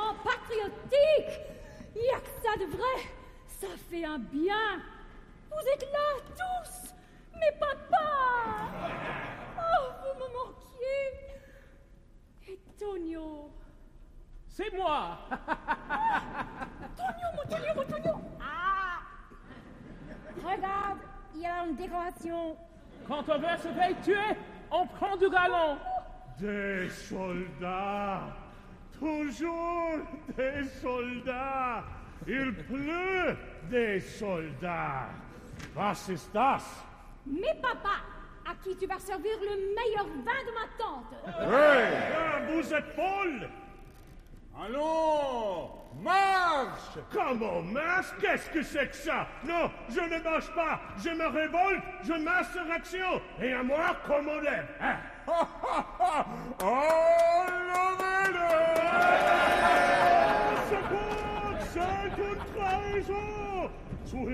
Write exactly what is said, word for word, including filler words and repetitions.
vraiment patriotique. Il n'y a que ça de vrai. Ça fait un bien. Vous êtes là, tous. Mais papa. Oh, vous me manquiez. Et Tonio. C'est moi. Tonio, mon Tonio, mon Tonio. Ah. Regarde, il y a une décoration. Quand on veut se faire tuer, on prend du galon. Des soldats. Toujours des soldats. Il pleut des soldats. Was ist das? Mais papa, à qui tu vas servir le meilleur vin de ma tante? Hey! Vous êtes folle! Allons, marche! Comment marche? Qu'est-ce que c'est que ça? Non, je ne marche pas. Je me révolte, je m'insurrection. Et à moi, comme on lève. Hein? Oh, levez-le! Secours! C'est une trahison!